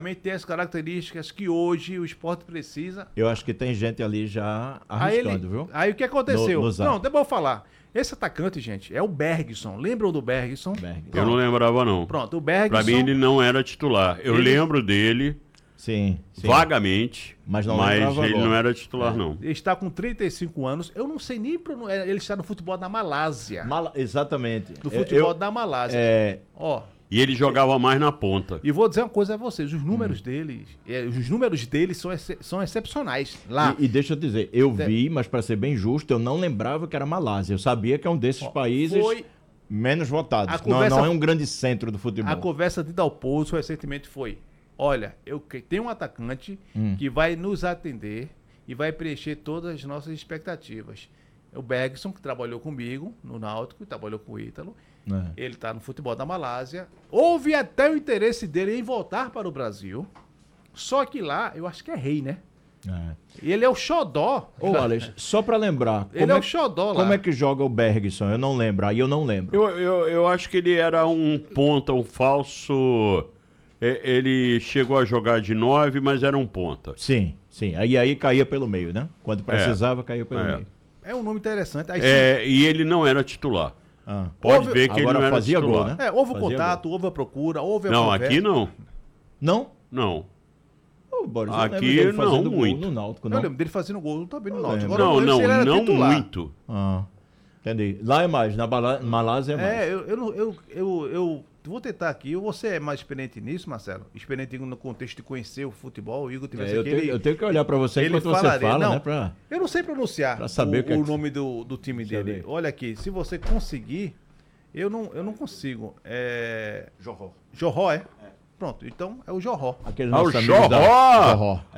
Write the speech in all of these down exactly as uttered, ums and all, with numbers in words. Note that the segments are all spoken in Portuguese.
tem as características que hoje o esporte precisa. Eu acho que tem gente ali já Aí, ele, arriscando, viu? aí o que aconteceu? No, no não, deixa eu falar. Esse atacante, gente, é o Bergson. Lembram do Bergson? Bergson. Eu não lembrava, não. Pronto, o Bergson... Pra mim, ele não era titular. Eu Ele- lembro dele Sim, sim. vagamente, Mas mas, não lembrava ele agora. não era titular, não. Ele está com trinta e cinco anos. Eu não sei nem... Pronun- Ele está no futebol da Malásia. Mala- Exatamente. Do futebol Eu- da Malásia. é, Ó... E ele jogava mais na ponta. E vou dizer uma coisa a vocês, os números Hum. dele, é, os números dele são, ex- são excepcionais lá. E, e deixa eu dizer, eu É. vi, mas para ser bem justo, eu não lembrava que era Malásia. Eu sabia que é um desses países foi- menos A votados. Não, conversa- não é um grande centro do futebol. A conversa de Dalpozo recentemente foi, olha, eu que- tenho um atacante Hum. que vai nos atender e vai preencher todas as nossas expectativas. É o Bergson, que trabalhou comigo no Náutico, trabalhou com o Ítalo. É. Ele está no futebol da Malásia. Houve até o interesse dele em voltar para o Brasil. Só que lá, eu acho que é rei, né? É. E ele é o xodó. Ô, Alex, só para lembrar, Ele como é é, o xodó lá. como é que joga o Bergson? Eu não lembro, aí eu não lembro. Eu, eu, eu acho que ele era um ponta, um falso. é, Ele chegou a jogar de nove, mas era um ponta. Sim, sim. Aí aí caía pelo meio, né? Quando precisava, caía pelo É. meio. É um nome interessante. Aí, É, e ele não era titular. Ah. Pode Houve- ver que ele Agora não era fazia titular. gol, né? É, houve o Fazia contato, houve a procura, houve a Não, conversa. aqui não. Não? Não. Ô, Boris, eu Aqui lembro dele não, fazendo gol muito. no Náutico, Eu não. lembro dele fazendo gol também no Eu Náutico. lembro. Agora eu Não, lembro se ele não, era não titular. muito. Ah, entendi. Lá é mais, na Bala- Malásia é mais. É, eu, eu, não- eu, eu, eu vou tentar aqui. Você é mais experiente nisso, Marcelo? Experiente no contexto de conhecer o futebol. O Igor É, tivesse eu, aqui. tenho, ele- eu tenho que olhar pra você ele enquanto você falaria. fala, Não, né? Pra... Eu não sei pronunciar pra saber o, o que é o que- nome do, do time Deixa eu dele. ver. Olha aqui, se você conseguir, eu não, eu não consigo. É... Jorró. Jorró, é? Pronto, então é o Jorró. Aquele Ah, o nosso amigo Jorró! da- Jorró. é.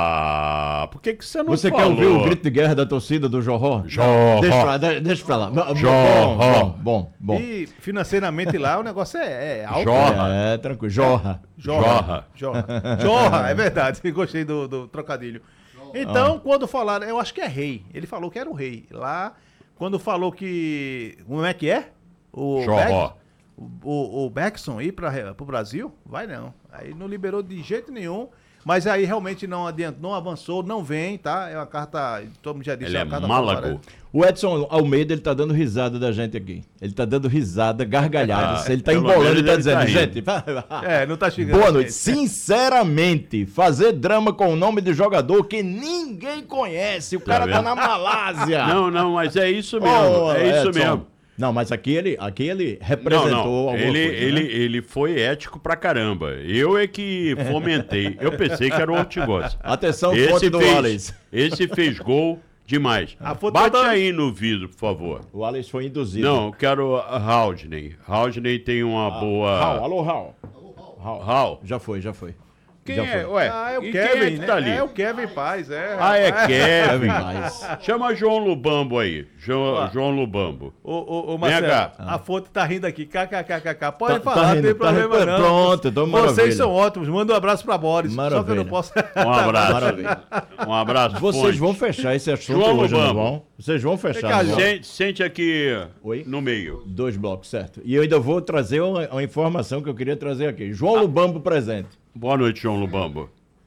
Ah, por que, que você não Você quer falou? ouvir o grito de guerra da torcida do Jorró? Jorró. Deixa pra lá, de- deixa pra lá. Bom, Jorró. Bom, bom, bom. E financeiramente lá o negócio é, é alto. Jorra. né? É, tranquilo. Jorra. Jorra. Jorra. Jorra, é verdade. Gostei do, do trocadilho. Então, quando falaram, eu acho que é rei. Ele falou que era o rei. Lá, quando falou que. Como é que é? O Jorró. Beck- O, o, o Beckson ir para o Brasil? Vai não. Aí não liberou de jeito nenhum. Mas aí realmente não adianta, não avançou, não vem, tá? É uma carta, todo mundo já disse, Ele é uma carta Málago. favorável. O Edson Almeida, ele tá dando risada da gente aqui. Ele tá dando risada, gargalhadas. Ah, ele tá pelo embolando menos e tá ele dizendo, tá rindo. gente... É, não tá chegando. Boa a noite. gente. Sinceramente, fazer drama com o nome de jogador que ninguém conhece. O cara tá vendo? na Malásia. Não, não, mas é isso mesmo. Ô, é isso Edson. mesmo. Não, mas aqui ele, aqui ele Não, representou não. alguma Ele, coisa, ele, né? ele foi ético pra caramba. Eu é que fomentei. Eu pensei que era o Ortigosa. Atenção, fonte do Wallace. esse fez gol demais. A foto Bate tá- aí no vidro, por favor. O Wallace foi induzido. Não, eu quero a Haldney. Haldney tem uma boa... Raul, alô, Raul. Raul. Raul. Já foi, já foi. Quem já é? foi. Ué, Ah, é o e Kevin, quem é que né? tá ali? É o Kevin Paz, é. Ah, é Kevin Kevin. mais. Chama João Lubambo aí. João, Ó. João Lubambo. Ô, ô, ô, Vem Marcelo, cá. a fonte tá rindo aqui, kkkk. Pode Tá- tá falar, não rindo, tem tá problema rindo. não. Pronto, tô maravilha. Vocês são ótimos, manda um abraço pra Boris. Só que eu Maravilha. não posso... Um abraço. Maravilha. Um abraço. Vocês Fonte. vão fechar esse assunto João hoje, não Lubambo. vão? Vocês vão fechar, cá, não vão? Sente, sente aqui Oi? no meio. Dois blocos, certo. E eu ainda vou trazer uma, uma informação que eu queria trazer aqui. João Lubambo presente. Boa noite, João Lubambo.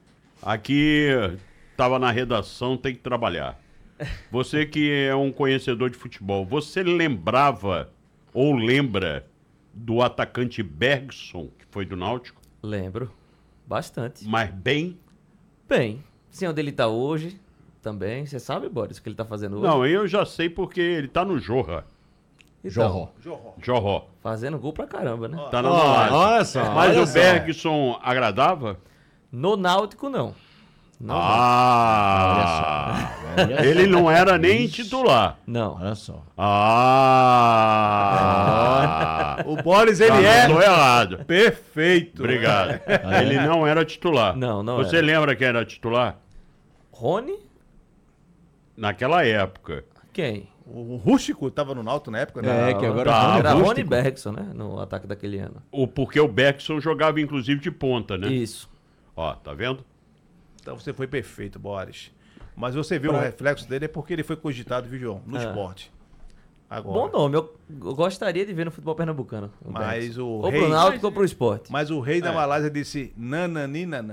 Aqui estava na redação, tem que trabalhar. Você que é um conhecedor de futebol, você lembrava ou lembra do atacante Bergson, que foi do Náutico? Lembro. Bastante. Mas bem? Bem, sei onde ele tá hoje também. Você sabe, Boris, o que ele tá fazendo hoje? Não, eu já sei porque ele tá no Jorra. Jorró. Jorró. Fazendo gol pra caramba, né? Tá na Ó, Malásia. olha só, Mas olha o só. Bergson agradava? No Náutico, não. Não, Ah! Olha só. Ele não era nem titular. não. Olha só. Ah! O Boris, ele Tá, é não tô errado. perfeito. Obrigado. Ele não era titular. Não, não Você era. lembra quem era titular? Rony? Naquela época. Quem? O Rústico tava no Náutico na época, né? É, que agora tá. é Era rústico. Rony Bergson, né? No ataque daquele ano. O, porque o Bergson jogava inclusive de ponta, né? Isso. Ó, tá vendo? Então você foi perfeito, Boris. Mas você viu o reflexo dele é porque ele foi cogitado, viu, João? No É. esporte. Agora. Bom nome. Eu, eu gostaria de ver no futebol pernambucano. o Mas Bergson. o Ou rei- pro Náutico ou pro esporte. Mas o rei da É. Malásia disse nananina não.